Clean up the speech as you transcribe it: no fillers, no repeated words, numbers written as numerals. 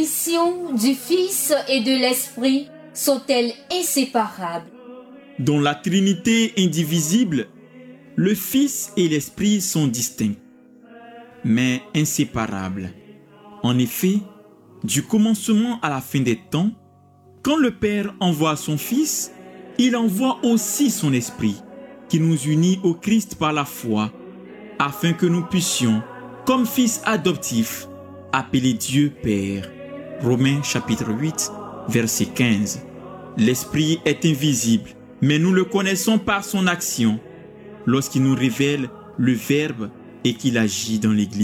missions du Fils et de l'Esprit sont-elles inséparables? Dans la Trinité indivisible, le Fils et l'Esprit sont distincts, mais inséparables. En effet, du commencement à la fin des temps, quand le Père envoie son Fils, il envoie aussi son Esprit, qui nous unit au Christ par la foi, afin que nous puissions, comme fils adoptifs, appeler Dieu Père. Romains chapitre 8, verset 15. L'Esprit est invisible, mais nous le connaissons par son action, lorsqu'il nous révèle le Verbe et qu'il agit dans l'Église.